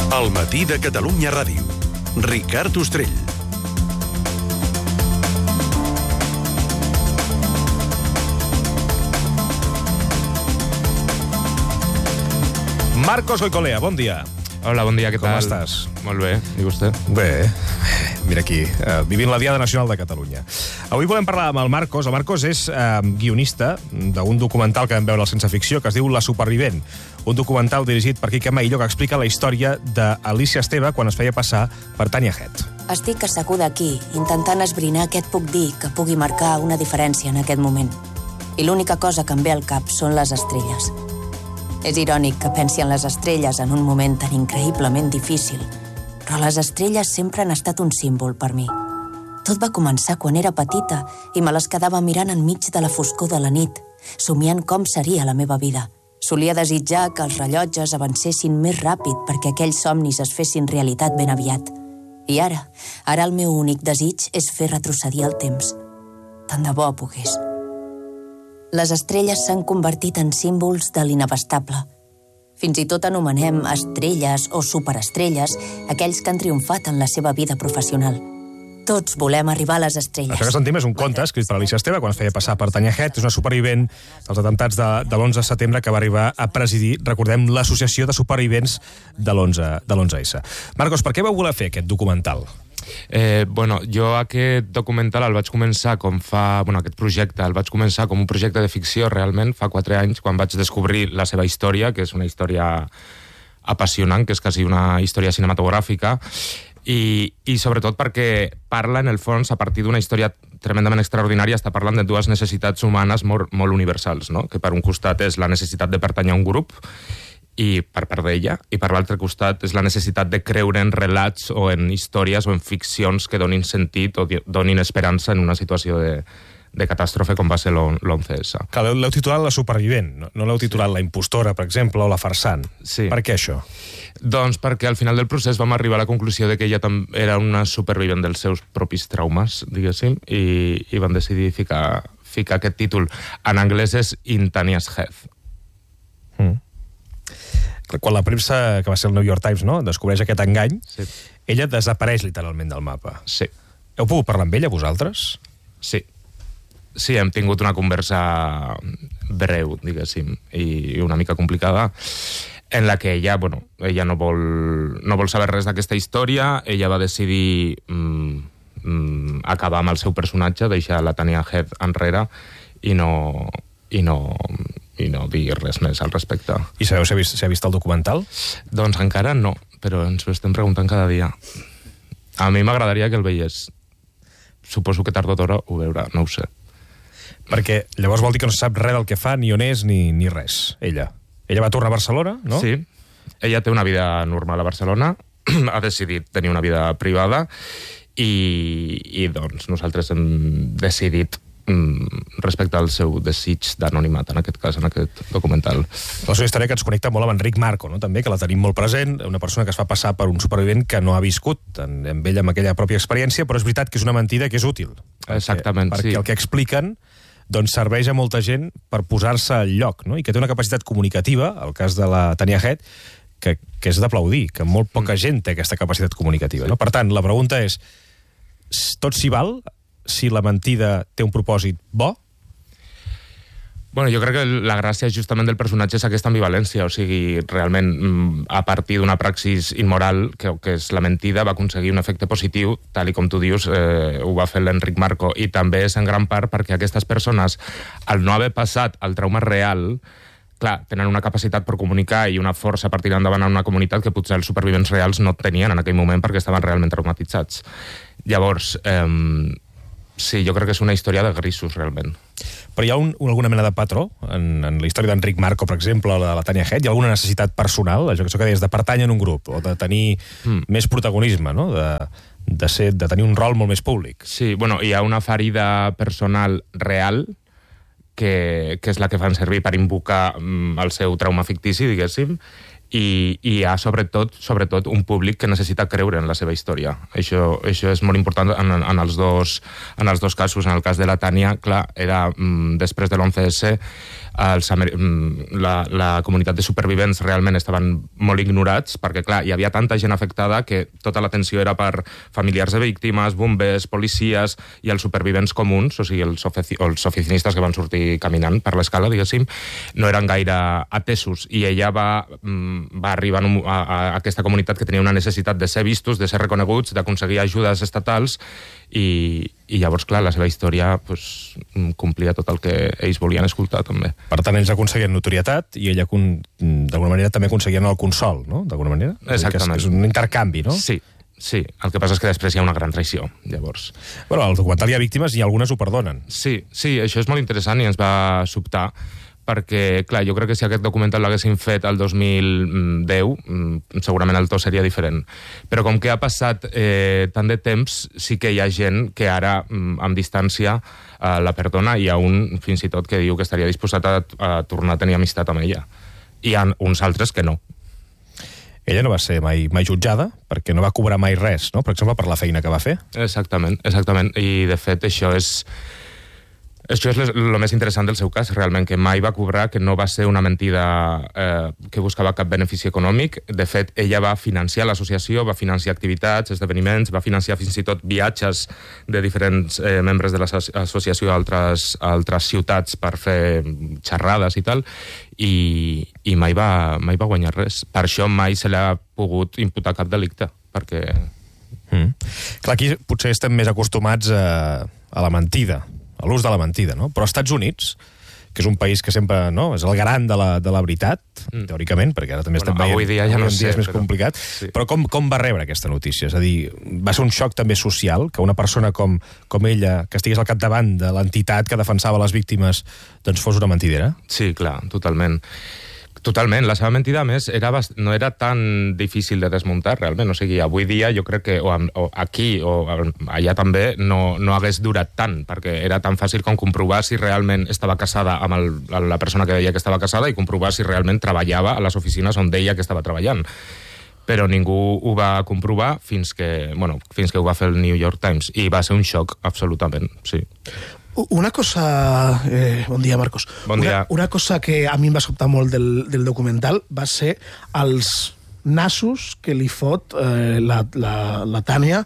Al matí de Catalunya Ràdio. Ricard Ostrell. Marcos Goicolea, bon dia. Hola, bon dia, què tal? Com estàs? Molt bé, i vostè? Bé, mira aquí, vivint la Diada Nacional de Catalunya. Avui volem parlar amb el Marcos. El Marcos és guionista d'un documental que vam veure al Sense Ficció, que es diu La Supervivent. Un documental dirigit per Quique Maillo que explica la història d'Alícia Esteve quan es feia passar per Tanya Head. Estic asseguda aquí, intentant esbrinar què et puc dir que pugui marcar una diferència en aquest moment. I l'única cosa que em ve al cap són les estrelles. És irònic que pensi en les estrelles en un moment tan increïblement difícil, però les estrelles sempre han estat un símbol per mi. Tot va començar quan era petita i me les quedava mirant enmig de la foscor de la nit, somiant com seria la meva vida. Solia desitjar que els rellotges avancessin més ràpid perquè aquells somnis es fessin realitat ben aviat. I ara el meu únic desig és fer retrocedir el temps. Tant de bo pogués. Les estrelles s'han convertit en símbols de l'inabastable. Fins i tot anomenem estrelles o superestrelles aquells que han triomfat en la seva vida professional. Tots volem arribar a les estrelles. Això que sentim és un conte escrit per Alícia Esteve quan es feia passar per Tanya Head. És una supervivent dels atemptats de l'11 de setembre que va arribar a presidir, recordem, l'associació de supervivents de l'11S. Marcos, per què vau voler fer aquest documental? Jo aquest documental el vaig començar aquest projecte el vaig començar com un projecte de ficció realment fa 4 anys, quan vaig descobrir la seva història, que és una història apassionant, que és quasi una història cinematogràfica, i sobretot perquè parla, en el fons, a partir d'una història tremendament extraordinària, està parlant de dues necessitats humanes molt universals, no? Que per un costat és la necessitat de pertànyer a un grup, i per part d'ella, i per l'altre costat és la necessitat de creure en relats o en històries o en ficcions que donin sentit o donin esperança en una situació de catàstrofe com va ser l'11S. L'heu titulat La Supervivent, no l'heu titulat La Impostora, per exemple, o La Farsant. Sí. Per què això? Doncs perquè al final del procés vam arribar a la conclusió de que ella era una supervivent dels seus propis traumes, diguéssim, i van decidir ficar aquest títol. En anglès és In Tanya's Head. Quan la premsa, que va ser el New York Times, no, descobreix aquest engany, sí, ella desapareix literalment del mapa. Sí. Heu pogut parlar amb ella, vosaltres? Sí. Sí, hem tingut una conversa breu, diguéssim, i una mica complicada, en la que ella no vol saber res d'aquesta història. Ella va decidir acabar amb el seu personatge, deixar la Tanya Head enrere i no dir res més al respecte. I sabeu si ha vist el documental? Doncs encara no, però ens ho estem preguntant cada dia. A mi m'agradaria que el veiés. Suposo que tard o d'hora ho veurà, no ho sé. Perquè llavors vol dir que no se sap res del que fa, ni on és, ni res, ella. Ella va tornar a Barcelona, no? Sí, ella té una vida normal a Barcelona, ha decidit tenir una vida privada i doncs nosaltres hem decidit respecte al seu desig d'anonimat, en aquest cas, en aquest documental. La seva història que ens connecta molt amb Enric Marco, no? També, que la tenim molt present, una persona que es fa passar per un supervivent que no ha viscut amb ell amb aquella pròpia experiència, però és veritat que és una mentida que és útil. Exactament, sí. Perquè el que expliquen doncs serveix a molta gent per posar-se al lloc, no? I que té una capacitat comunicativa, el cas de la Tanya Head, que és d'aplaudir, que molt poca gent té aquesta capacitat comunicativa. No? Per tant, la pregunta és, tot s'hi val si la mentida té un propòsit bo? Jo crec que la gràcia justament del personatge és aquesta ambivalència, o sigui, realment, a partir d'una praxis immoral, que és la mentida, va aconseguir un efecte positiu, tal i com tu dius, ho va fer l'Enric Marco, i també és en gran part perquè aquestes persones, al no haver passat el trauma real, clar, tenen una capacitat per comunicar i una força per tirar endavant en una comunitat que potser els supervivents reals no tenien en aquell moment perquè estaven realment traumatitzats. Llavors, sí, jo crec que és una història de grisos, realment. Però hi ha alguna mena de patró en la història d'Enric Marco, per exemple, o de la Tanya Head? Hi ha alguna necessitat personal, això que deies, de pertànyer en un grup, o de tenir més protagonisme, no? De tenir un rol molt més públic? Sí, hi ha una ferida personal real que és la que fan servir per invocar el seu trauma fictici, diguéssim, i hi ha sobretot un públic que necessita creure en la seva història. Això és molt important en els dos casos. En el cas de la Tània, clar, era després de l'11S, la comunitat de supervivents realment estaven molt ignorats, perquè clar, hi havia tanta gent afectada que tota l'atenció era per familiars de víctimes, bombers, policies, i els supervivents comuns, o sigui, els oficinistes que van sortir caminant per l'escala, diguéssim, no eren gaire atesos, i ella va arribar a aquesta comunitat que tenia una necessitat de ser vistos, de ser reconeguts, d'aconseguir ajudes estatals, i llavors, clar, la seva història complia tot el que ells volien escoltar, també. Per tant, ells aconseguien notorietat i ella, d'alguna manera, també aconseguien el consol, no?, d'alguna manera? Exactament. És un intercanvi, no? Sí. El que passa és que després hi ha una gran traïció, llavors. Bueno, al documental hi ha víctimes i algunes ho perdonen. Sí, això és molt interessant i ens va sobtar, perquè, clar, jo crec que si aquest documental l'haguessin fet el 2010, segurament el to seria diferent. Però com que ha passat tant de temps, sí que hi ha gent que ara, amb distància, la perdona, i hi ha un, fins i tot, que diu que estaria disposat a tornar a tenir amistat amb ella. I hi ha uns altres que no. Ella no va ser mai jutjada, perquè no va cobrar mai res, no?, per exemple, per la feina que va fer. Exactament. I, de fet, això és el més interessant del seu cas, realment, que mai va cobrar, que no va ser una mentida que buscava cap benefici econòmic. De fet, ella va financiar l'associació, va financiar activitats, esdeveniments, va financiar fins i tot viatges de diferents membres de l'associació a altres ciutats per fer xerrades i tal, i mai va guanyar res. Per això mai se l'ha pogut imputar cap delicte, perquè... Clar, aquí potser estem més acostumats a la mentida, a l'ús de la mentida, no? Però als Estats Units, que és un país que sempre, no?, és el garant de la veritat, teòricament, perquè ara també estem veient... Avui dia ja no sé, és més complicat. Sí. Però com va rebre aquesta notícia? És a dir, va ser un xoc també social, que una persona com ella, que estigués al capdavant de l'entitat que defensava les víctimes, doncs fos una mentidera? Sí, clar, totalment. Totalment. La seva mentida, a més, no era tan difícil de desmuntar, realment. O sigui, avui dia jo crec que o aquí o allà també no hagués durat tant, perquè era tan fàcil com comprovar si realment estava casada amb la persona que deia que estava casada i comprovar si realment treballava a les oficines on deia que estava treballant. Però ningú ho va comprovar fins que ho va fer el New York Times. I va ser un xoc, absolutament, sí. Una cosa... bon dia, Marcos. Bon dia. Una cosa que a mi em va sobtar molt del documental va ser els nassos que li fot la Tània,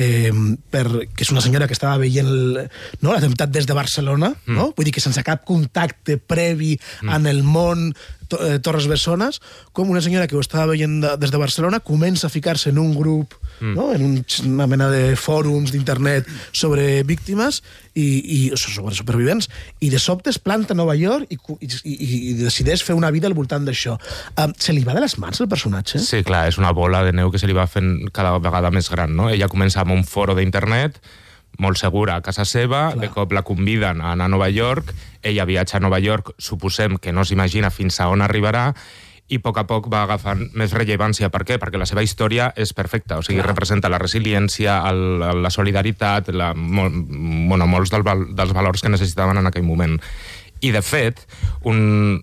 que és una senyora que estava veient l'atemptat des de Barcelona, no? Vull dir que sense cap contacte previ en el món Torres Bessones, com una senyora que ho estava veient des de Barcelona comença a ficar-se en un grup, no?, en una mena de fòrums d'internet sobre víctimes i sobre supervivents, i de sobte es planta a Nova York i decideix fer una vida al voltant d'això. Se li va de les mans el personatge? Sí, clar, és una bola de neu que se li va fent cada vegada més gran, no? Ella comença amb un foro d'internet, molt segura a casa seva, de cop la conviden a anar a Nova York, ella viatja a Nova York, suposem que no s'imagina fins a on arribarà, i a poc va agafant més rellevància. Per què? Perquè la seva història és perfecta, o sigui, representa la resiliència, la solidaritat, molts dels valors que necessitaven en aquell moment. I, de fet, una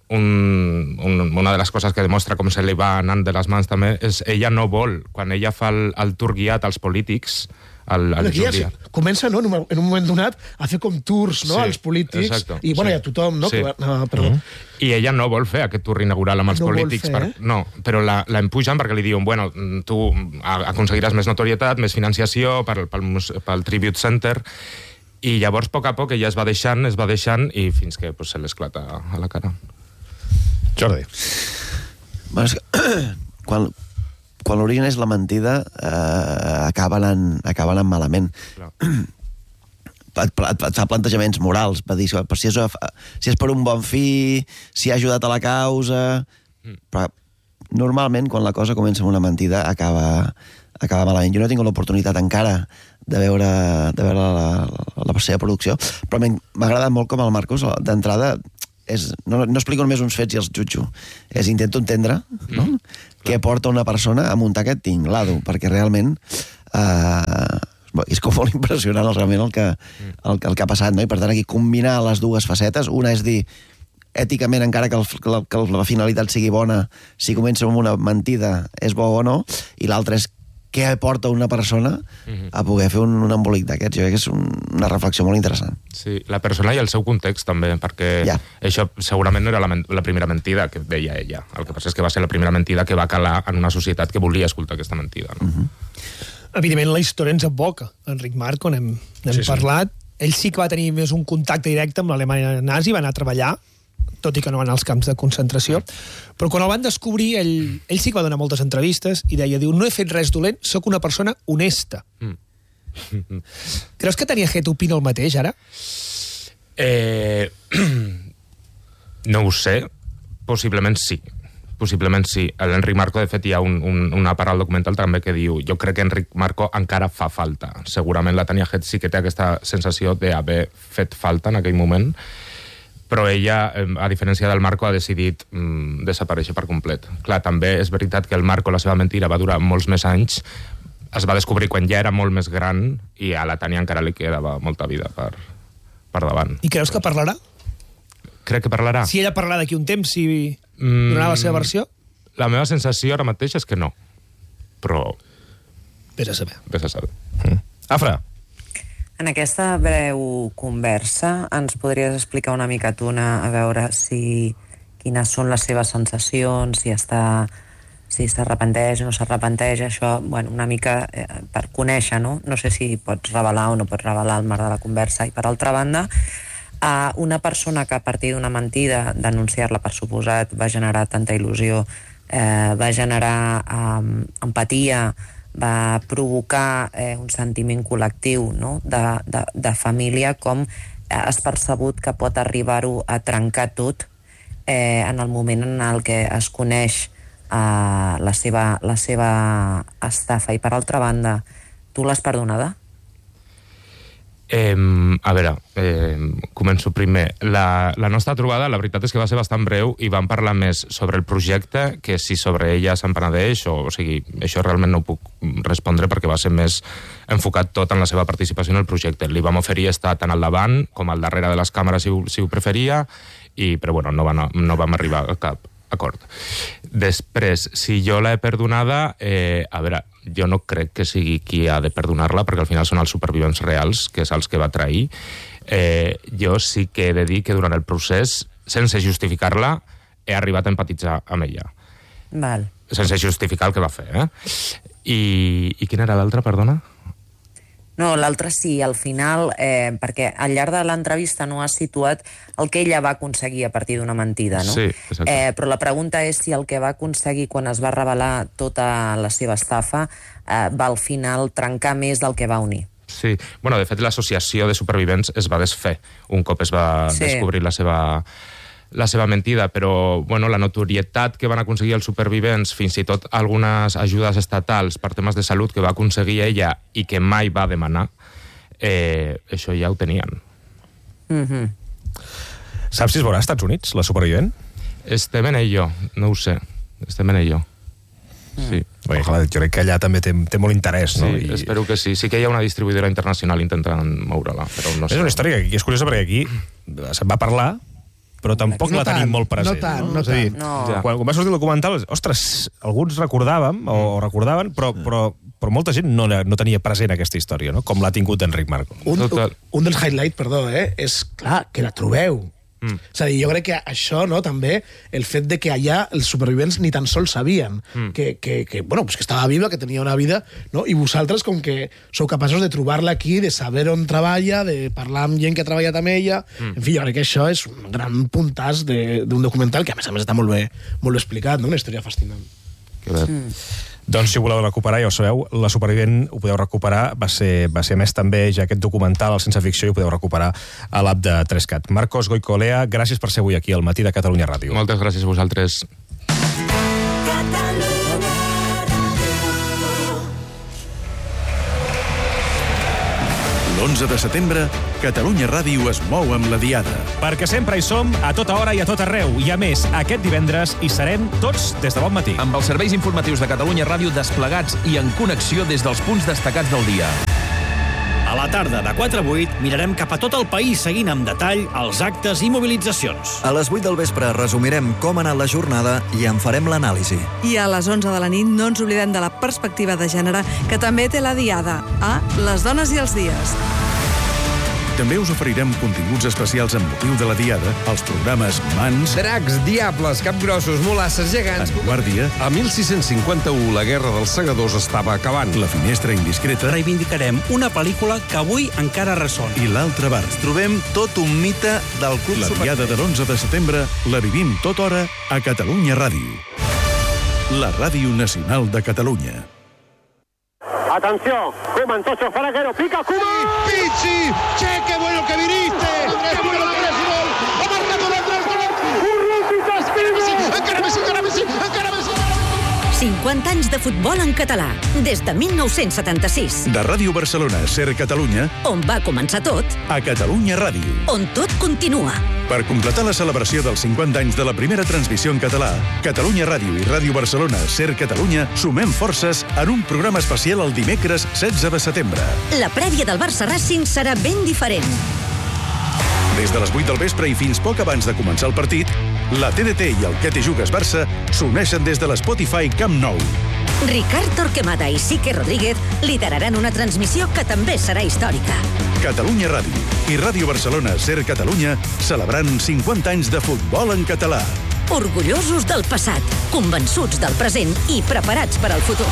de les coses que demostra com se li va anant de les mans també és ella no vol, quan ella fa el tour guiat als polítics, comença, no, en un moment donat a fer com tours, no, als polítics, exacte, i bueno, i a tothom, no? Sí. I ella no vol fer aquest tour inaugural amb els polítics, però la empugen perquè li diuen, bueno, tu aconseguiràs més notorietat, més financiació pel Tribute Center, i llavors, a poc ella es va deixant, i fins que se l'esclata a la cara. Jordi. Quan l'origen és la mentida, acaben anant malament. Et fa plantejaments morals, va dir, si és per un bon fi, si ha ajudat a la causa... Però normalment, quan la cosa comença amb una mentida, acaba malament. Jo no he tingut l'oportunitat encara de veure la seva producció, però m'ha agradat molt com el Marcos, d'entrada, no explico només uns fets i els jutjo, intento entendre, no?, què porta una persona a muntar aquest tinglado, perquè realment és com molt impressionant realment el que ha passat, no? I per tant aquí combinar les dues facetes, una és dir èticament, encara que la finalitat sigui bona, si comença amb una mentida és bo o no, i l'altre és què aporta una persona a poder fer un embolic d'aquests. Jo crec que és una reflexió molt interessant. Sí, la persona i el seu context també, perquè això segurament no era la primera mentida que deia ella. El que passa és que va ser la primera mentida que va calar en una societat que volia escoltar aquesta mentida. No? Evidentment, la història ens aboca. Enric Marco, n'hem parlat. Ell sí que va tenir més un contacte directe amb l'Alemanya nazi, va anar a treballar, tot i que no van als camps de concentració, però quan el van descobrir, ell sí que va donar moltes entrevistes i deia, no he fet res dolent, sóc una persona honesta. Creus que Tania Het opina el mateix, ara? No ho sé. Possiblement sí. L'Enric Marco, de fet, hi ha una part al documental també que diu jo crec que Enric Marco encara fa falta. Segurament la Tania Het sí que té aquesta sensació d'haver fet falta en aquell moment, però ella, a diferència del Marco, ha decidit desaparèixer per complet. Clar, també és veritat que el Marco, la seva mentira, va durar molts més anys, es va descobrir quan ja era molt més gran i a la Tania encara li quedava molta vida per davant. I creus que parlarà? Crec que parlarà. Si ella parlarà d'aquí un temps, si donarà la seva versió? La meva sensació ara mateix és que no. Però... Vés a saber. Afra. En aquesta breu conversa ens podries explicar una mica Tuna, a veure quines són les seves sensacions, si s'arrepenteix o no s'arrepenteix, això, bueno, una mica per conèixer, no? No sé si pots revelar o no pots revelar al marc de la conversa. I per altra banda, una persona que a partir d'una mentida, denunciar-la per suposat, va generar tanta il·lusió, va generar empatia, va provocar un sentiment col·lectiu, no? de família, com has percebut que pot arribar-ho a trencar tot en el moment en el que es coneix la seva estafa. I per altra banda, tu l'has perdonada? A veure, començo primer. La nostra trobada, la veritat és que va ser bastant breu i vam parlar més sobre el projecte que si sobre ella se'n penedeix, o sigui, això realment no ho puc respondre perquè va ser més enfocat tot en la seva participació en el projecte. Li vam oferir estar tant al davant com al darrere de les càmeres si ho preferia, però bueno, no vam arribar a cap acord. Després, si jo l'he perdonada, a veure, jo no crec que sigui qui ha de perdonar-la, perquè al final són els supervivents reals, que és els que va trair. Jo sí que he de dir que durant el procés, sense justificar-la, he arribat a empatitzar amb ella. Val. Sense justificar el que va fer, I quina era l'altra, perdona? No, l'altre sí, al final, perquè al llarg de l'entrevista no has situat el que ella va aconseguir a partir d'una mentida, no? Sí, exacte. Però la pregunta és si el que va aconseguir quan es va revelar tota la seva estafa va al final trencar més del que va unir. Sí, bueno, de fet l'associació de supervivents es va desfer un cop es va descobrir la seva mentida, però bueno, la notorietat que van aconseguir els supervivents, fins i tot algunes ajudes estatals per temes de salut que va aconseguir ella i que mai va demanar, això ja ho tenien. Saps si es veurà als Estats Units, la supervivent? Estem en ello, no ho sé. Estem en ello. Sí. Bé, clar, jo crec que allà també té molt interès, no? Sí, espero que sí. Sí que hi ha una distribuïdora internacional intentant moure-la, però no sé. És una història que aquí és curiosa perquè aquí se'n va parlar, però tampoc la tenim molt present. No tant. Quan va sortir el documental, ostres, alguns recordàvem o recordaven, però molta gent no tenia present aquesta història, no? Com l'ha tingut Enric Marco. Un dels highlights, és, clar, que la trobeu. És a dir, jo crec que això, no, també, el fet de que allà els supervivents ni tan sols sabien que estava viva, que tenia una vida, no? I vosaltres, com que sou capaços de trobar-la aquí, de saber on treballa, de parlar amb gent que ha treballat amb ella. En fi, jo crec que això és un gran puntàs d'un documental que, a més està molt bé explicat, no? Una història fascinant. Que bé. Doncs si ho voleu recuperar, ja ho sabeu, La supervivent ho podeu recuperar, va ser més també ja aquest documental, el Sense Ficció, i ho podeu recuperar a l'app de 3CAT. Marcos Goicolea, gràcies per ser avui aquí al Matí de Catalunya Ràdio. Moltes gràcies a vosaltres. L'11 de setembre, Catalunya Ràdio es mou amb la Diada. Perquè sempre hi som, a tota hora i a tot arreu. I a més, aquest divendres hi serem tots des de bon matí. Amb els serveis informatius de Catalunya Ràdio desplegats i en connexió des dels punts destacats del dia. A la tarda, de 4 a 8, mirarem cap a tot el país seguint amb detall els actes i mobilitzacions. A les 8 del vespre resumirem com ha anat la jornada i en farem l'anàlisi. I a les 11 de la nit no ens oblidem de la perspectiva de gènere que també té la Diada, a Les dones i els dies. També us oferirem continguts especials amb motiu de la Diada, els programes Mans, Dracs, Diables, Capgrossos, Molasses, Gegants... En Guàrdia... A 1651, la Guerra dels Segadors estava acabant. La Finestra Indiscreta... Reivindicarem una pel·lícula que avui encara ressona. I l'Altre Bar. Trobem tot un mite del Club La Diada de l'11 de setembre la vivim tota hora a Catalunya Ràdio. La Ràdio Nacional de Catalunya. Atención, Koeman, Tocho, Faraguero, pica, Koeman. Pizzi, che, qué bueno que viniste. Qué bueno que eres gol. Ha marcado l'Andrés. Urruti, Spinazzi. Encara Messi, encara Messi, encara Messi. 50 anys de futbol en català, des de 1976. De Ràdio Barcelona a Ser Catalunya, On va començar tot, a Catalunya Ràdio. on tot continua. Per completar la celebració dels 50 anys de la primera transmissió en català, Catalunya Ràdio i Ràdio Barcelona Ser Catalunya sumem forces en un programa especial el dimecres 16 de setembre. La prèvia del Barça Racing serà ben diferent. Des de les 8 del vespre i fins poc abans de començar el partit, la TDT i el Que te jugues Barça s'uneixen des de l'Spotify Camp Nou. Ricard Torquemada i Sique Rodríguez lideraran una transmissió que també serà històrica. Catalunya Ràdio i Ràdio Barcelona Ser Catalunya celebrant 50 anys de futbol en català. Orgullosos del passat, convençuts del present i preparats per al futur.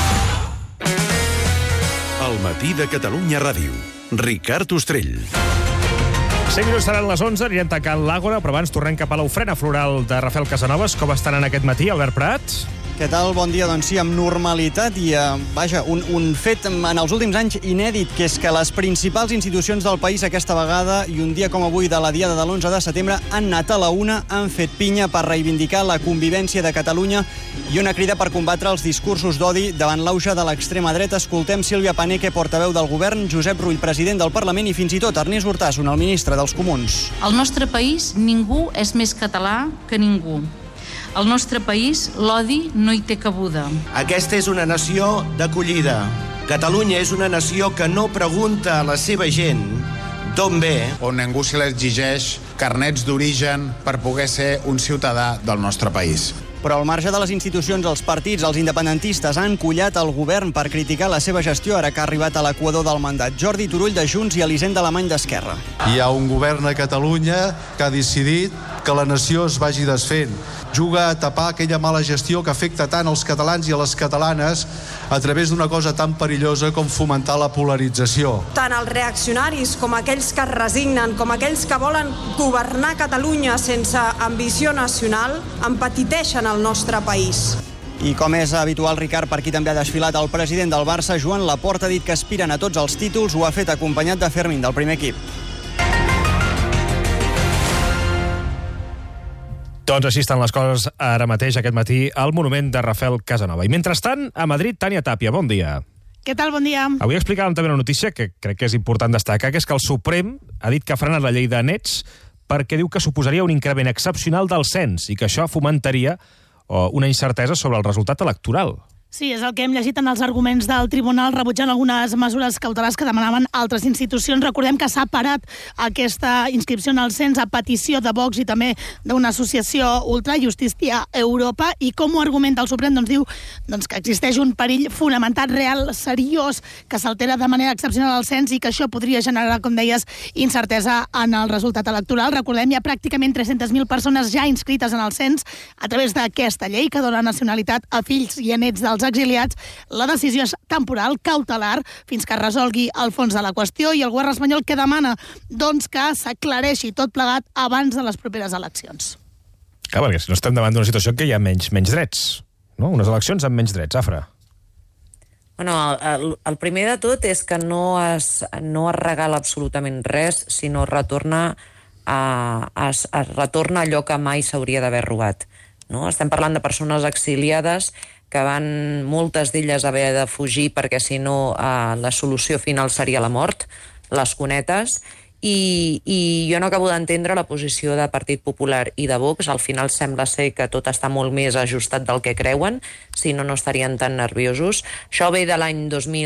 El matí de Catalunya Ràdio. Ricard Ostrell. 5 minuts seran les 11, anirem tancant l'Àgora, però abans tornem cap a l'ofrena floral de Rafael Casanovas. Com estan en aquest matí, Albert Prat? Què tal? Bon dia. Doncs sí, amb normalitat i, vaja, un fet en els últims anys inèdit, que és que les principals institucions del país aquesta vegada, i un dia com avui de la Diada de l'11 de setembre, han anat a la una, han fet pinya per reivindicar la convivència de Catalunya i una crida per combatre els discursos d'odi davant l'auge de l'extrema dreta. Escoltem Sílvia Paneque, portaveu del govern, Josep Rull, president del Parlament, i fins i tot Ernest Urtasun, el ministre dels Comuns. Al nostre país ningú és més català que ningú. Al nostre país l'odi no hi té cabuda. Aquesta és una nació d'acollida. Catalunya és una nació que no pregunta a la seva gent d'on ve. On ningú se l'exigeix carnets d'origen per poder ser un ciutadà del nostre país. Però al marge de les institucions, els partits, els independentistes han collat el govern per criticar la seva gestió ara que ha arribat a l'equador del mandat. Jordi Turull de Junts i Elisenda Alemany d'Esquerra. Hi ha un govern a Catalunya que ha decidit que la nació es vagi desfent. Juga a tapar aquella mala gestió que afecta tant els catalans i a les catalanes a través d'una cosa tan perillosa com fomentar la polarització. Tant els reaccionaris com aquells que es resignen, com aquells que volen governar Catalunya sense ambició nacional, empetiteixen el nostre país. I com és habitual, Ricard, per aquí també ha desfilat el president del Barça, Joan Laporta, ha dit que aspiren a tots els títols, ho ha fet acompanyat de Fermín, del primer equip. Doncs així estan les coses ara mateix, aquest matí, al monument de Rafael Casanova. I mentrestant, a Madrid, Tània Tàpia, bon dia. Què tal? Bon dia. Avui explicàvem també una notícia que crec que és important destacar, que és que el Suprem ha dit que ha frenat la llei de nets perquè diu que suposaria un increment excepcional del cens i que això fomentaria una incertesa sobre el resultat electoral. Sí, és el que hem llegit en els arguments del tribunal rebutjant algunes mesures cautelars que demanaven altres institucions. Recordem que s'ha parat aquesta inscripció en el cens a petició de Vox i també d'una associació ultra, Justícia Europa, i com ho argumenta el Suprem? Doncs diu que existeix un perill fonamentat, real, seriós, que s'altera de manera excepcional el cens i que això podria generar, com deies, incertesa en el resultat electoral. Recordem, hi ha pràcticament 300.000 persones ja inscrites en el cens a través d'aquesta llei que dona nacionalitat a fills i a nets dels exiliats. La decisió és temporal, cautelar, fins que es resolgui el fons de la qüestió, i el govern espanyol que demana que s'aclareixi tot plegat abans de les properes eleccions. Clar, perquè si no estem davant d'una situació que hi ha menys drets, no? Unes eleccions amb menys drets, Afra. Bueno, el primer de tot és que no es regala absolutament res, sinó es retorna allò que mai s'hauria d'haver robat. No? Estem parlant de persones exiliades que van moltes d'elles haver de fugir perquè si no la solució final seria la mort, les cunetes, i jo no acabo d'entendre la posició de Partit Popular i de Vox. Al final sembla ser que tot està molt més ajustat del que creuen, si no, no estarien tan nerviosos. Això ve de l'any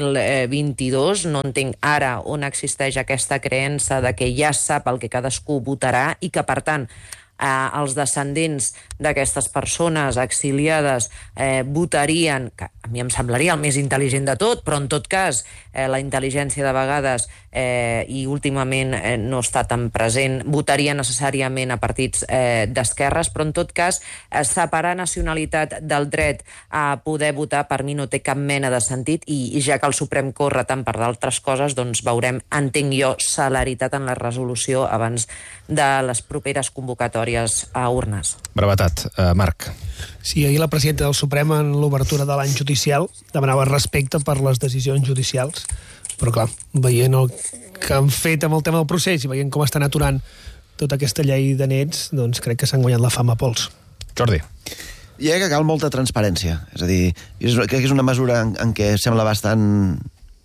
2022, no entenc ara on existeix aquesta creença de que ja sap el que cadascú votarà i que, per tant, els descendents d'aquestes persones exiliades votarien, que a mi em semblaria el més intel·ligent de tot, però en tot cas la intel·ligència de vegades i últimament no està tan present, votaria necessàriament a partits d'esquerres, però en tot cas separar nacionalitat del dret a poder votar per mi no té cap mena de sentit, i ja que el Suprem corre tant per d'altres coses, doncs veurem, entenc jo, celeritat en la resolució abans de les properes convocatòries a urnes. Brevetat. Marc. Sí, ahir la presidenta del Suprem, en l'obertura de l'any judicial, demanava respecte per les decisions judicials, però clar, veient el que han fet amb el tema del procés i veient com estan aturant tota aquesta llei de nets, doncs crec que s'han guanyat la fama a pols. Jordi. I que cal molta transparència. És a dir, crec que és una mesura en què sembla bastant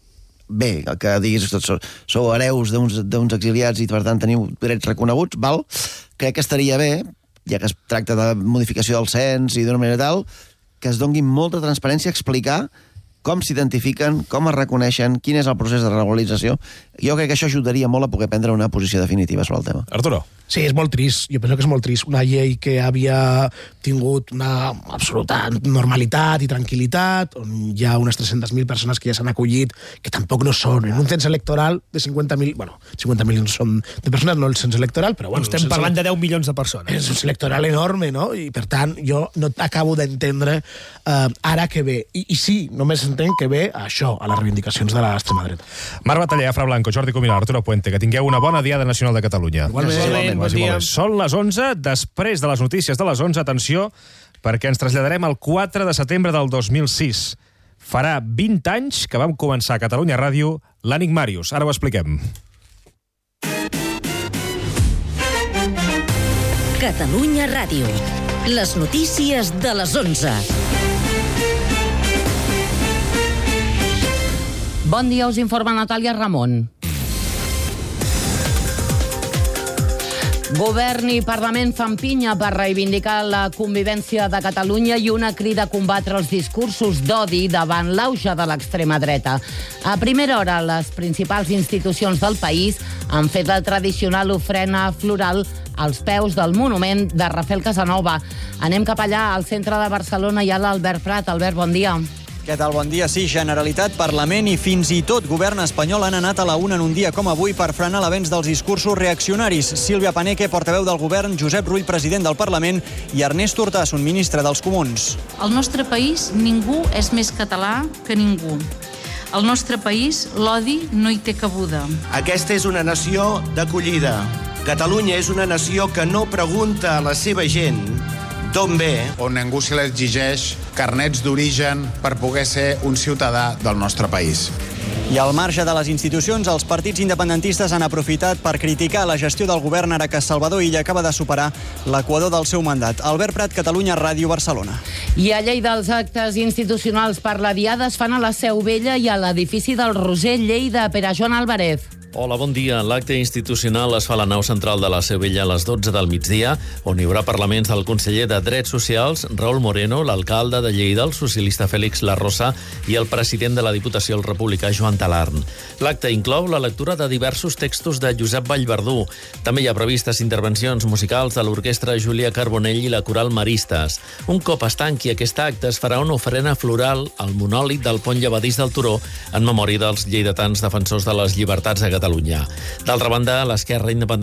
bé, el que diguis, sou hereus d'uns exiliats i per tant teniu drets reconeguts, val? Crec que estaria bé, ja que es tracta de modificació del cens i d'una manera tal, que es doni molta transparència a explicar com s'identifiquen, com es reconeixen, quin és el procés de regularització. Jo crec que això ajudaria molt a poder prendre una posició definitiva sobre el tema. Arturo. Sí, és molt trist. Jo penso que és molt trist. Una llei que havia tingut una absoluta normalitat i tranquil·litat, on hi ha unes 300.000 persones que ja s'han acollit, que tampoc no són. En un cens electoral de 50.000... Bueno, 50 milions són de persones, no el cens electoral, però... Bueno, estem parlant de 10 milions de persones. És un cens electoral enorme, no? I, per tant, jo no acabo d'entendre ara que ve. I sí, només entenc que ve a això, a les reivindicacions de l'extrema dreta. Marc Bataller, Fra Blanco, Jordi Comina, Arturo Puente, que tingueu una bona Diada Nacional de Catalunya. Igualment. Bon dia. Són les 11, després de les notícies de les 11, atenció, perquè ens traslladarem al 4 de setembre del 2006. Farà 20 anys que vam començar a Catalunya Ràdio l'Ànic Màrius. Ara ho expliquem. Catalunya Ràdio. Les notícies de les 11. Bon dia, us informa Natàlia Ramon. Govern i Parlament fan pinya per reivindicar la convivència de Catalunya i una crida a combatre els discursos d'odi davant l'auge de l'extrema dreta. A primera hora, les principals institucions del país han fet la tradicional ofrena floral als peus del monument de Rafael Casanova. Anem cap allà, al centre de Barcelona, hi ha l'Albert Prat. Albert, bon dia. Què tal? Bon dia. Sí, Generalitat, Parlament i fins i tot govern espanyol han anat a la una en un dia com avui per frenar l'avenç dels discursos reaccionaris. Sílvia Paneque, portaveu del govern, Josep Rull, president del Parlament, i Ernest Urtasun, ministre dels Comuns. Al nostre país ningú és més català que ningú. Al nostre país l'odi no hi té cabuda. Aquesta és una nació d'acollida. Catalunya és una nació que no pregunta a la seva gent d'on ve. On ningú se l'exigeix carnets d'origen per poder ser un ciutadà del nostre país. I al marge de les institucions, els partits independentistes han aprofitat per criticar la gestió del govern ara que Salvador Illa acaba de superar l'equador del seu mandat. Albert Prat, Catalunya Ràdio, Barcelona. I a Lleida, els actes institucionals per la Diada es fan a la Seu Vella i a l'edifici del Roser, Lleida. Per a Joan Álvarez. Hola, bon dia. L'acte institucional es fa a la nau central de la Seu Vella a les 12 del migdia, on hi haurà parlaments del conseller de Drets Socials, Raúl Moreno, l'alcalde de Lleida, el socialista Félix Larrosa i el president de la Diputació, el republicà Joan Talarn. L'acte inclou la lectura de diversos textos de Josep Vallverdú. També hi ha previstes intervencions musicals de l'orquestra Júlia Carbonell i la coral Maristes. Un cop es tanqui aquest acte, es farà una ofrena floral al monòlit del pont llevadís del Turó en memòria dels lleidatans defensors de les llibertats a Catalunya. D'altra banda, l'esquerra independentista